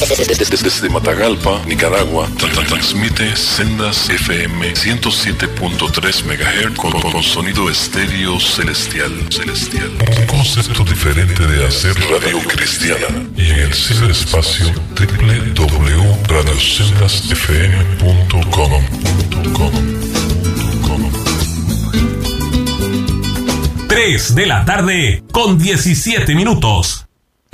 Desde Matagalpa, Nicaragua, transmite Sendas FM 107.3 MHz con sonido estéreo celestial. Un concepto diferente de hacer radio cristiana. Y en el ciberespacio www.radiosendasfm.com. 3 de la tarde con 17 minutos.